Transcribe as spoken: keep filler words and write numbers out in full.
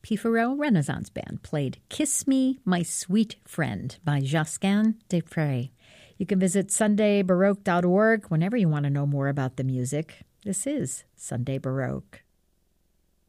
Pifaro Renaissance Band played Kiss Me, My Sweet Friend by Josquin des Prez. You can visit sunday baroque dot org whenever you want to know more about the music. This is Sunday Baroque.